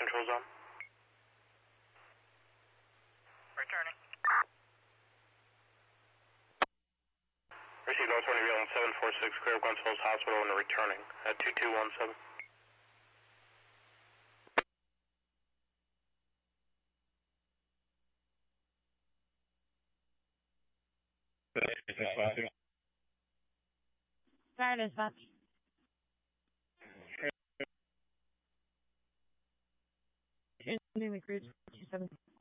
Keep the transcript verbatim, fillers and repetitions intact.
control zone. Returning. Received North Twenty on seven four six, clear of Glens Falls Hospital and returning at two two one seven. Fire dispatch. Ending the cruise two seven.